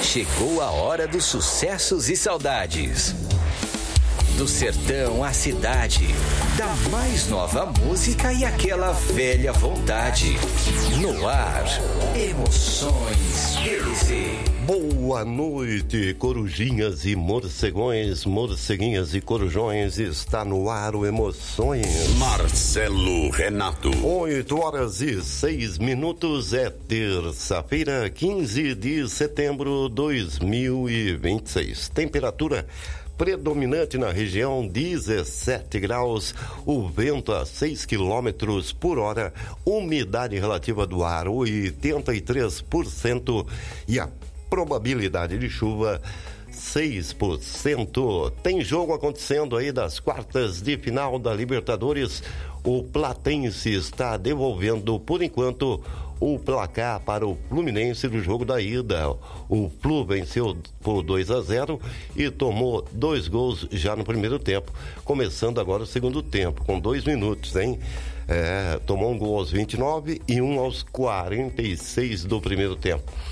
Chegou a hora dos sucessos e saudades. Do sertão à cidade, da mais nova música e aquela velha vontade. No ar, Emoções PLC. Boa noite, corujinhas e morcegões, morceguinhas e corujões. Está no ar o Emoções. Marcelo Renato. 8h06. É terça-feira, 15 de setembro de 2026. Temperatura predominante na região, 17 graus, o vento a 6 quilômetros por hora, umidade relativa do ar 83% e a probabilidade de chuva 6%. Tem jogo acontecendo aí das quartas de final da Libertadores. O Platense está devolvendo, por enquanto, o placar para o Fluminense do jogo da ida. O Flu venceu por 2-0 e tomou 2 gols já no primeiro tempo, começando agora o segundo tempo, com 2 minutos, hein? Tomou um gol aos 29 e um aos 46 do primeiro tempo.